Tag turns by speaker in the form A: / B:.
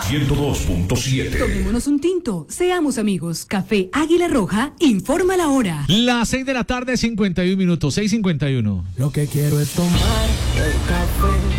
A: 102.7.
B: Tomémonos un tinto, seamos amigos. Café Águila Roja informa la hora.
C: Las 6 de la tarde, 51 minutos, 6:51.
D: Lo que quiero es tomar el café.